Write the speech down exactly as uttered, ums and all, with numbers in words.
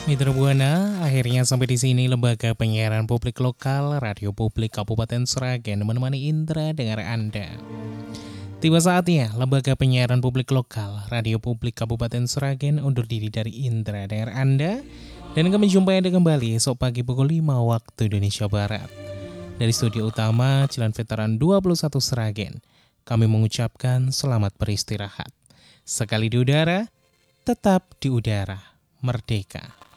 Mitra Buana, akhirnya sampai di sini Lembaga Penyiaran Publik Lokal Radio Publik Kabupaten Sragen menemani Indra dengar Anda. Tiba saatnya Lembaga Penyiaran Publik Lokal Radio Publik Kabupaten Sragen undur diri dari Indra dengar Anda, dan kami jumpai Anda kembali esok pagi pukul lima waktu Indonesia Barat. Dari studio utama Jalan Veteran dua puluh satu Sragen, kami mengucapkan selamat beristirahat. Sekali di udara, tetap di udara, merdeka.